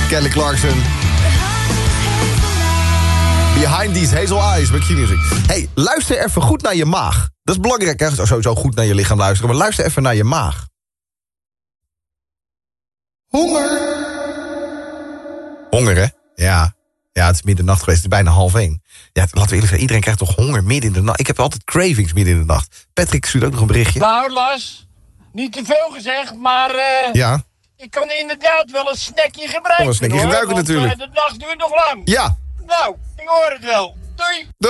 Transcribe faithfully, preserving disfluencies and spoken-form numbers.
Kelly Clarkson. Behind These Hazel Eyes bij Q-Music. Hey, luister even goed naar je maag. Dat is belangrijk, hè? Sowieso goed naar je lichaam luisteren. Maar luister even naar je maag. Honger. Honger, hè? Ja. Ja, het is middernacht geweest. Het is bijna half één. Ja, laten we eerlijk zeggen, iedereen krijgt toch honger midden in de nacht. Ik heb altijd cravings midden in de nacht. Patrick stuurt ook nog een berichtje. Nou, Lars, niet te veel gezegd, maar... Uh, ja. Ik kan inderdaad wel een snackje gebruiken. Oh, een snackje hoor, gebruiken want, natuurlijk. Uh, de dag duurt nog lang. Ja. Nou, ik hoor het wel. Doei.